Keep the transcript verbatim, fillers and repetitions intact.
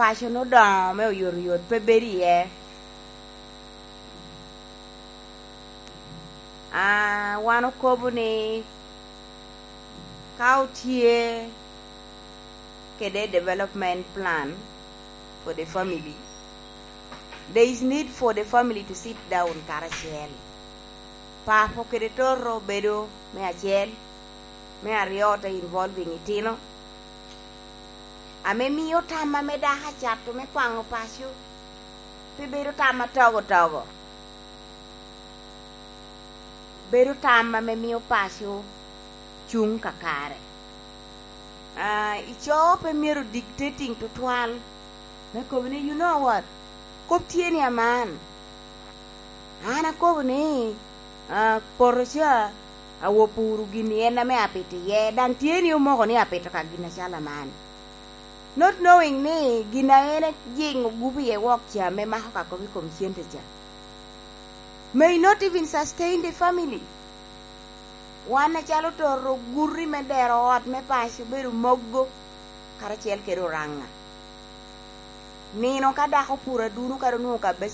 pacho no do me yor yor pe berie ah wano kobuni kautie kede development plan for the family. There is need for the family to sit down karachiel. Papo kede toro bedo me achiel me ariota involving itino. Ame miyo tama me daha chato me kwango pacho. Pe bedo tama togo togo. Bedo tama me miyo pacho chung kakare. Uh, icho pe miro dictating to twal. Me kobni, you know what? Kop tieni aman. Ana kobni. Uh, porosya. Awo puru gini ena me apete ye. Dan tieni umoko ni apete ka gina chala man. Not knowing ni gina ena jing gubi ye wok cha me maho ka kobi komsiente cha. May not even sustain the family. Wana chalo toro gurri me dero ot me pacho beru moggo karachiel kero ranga. Nino kada ko pura dunu karo nuka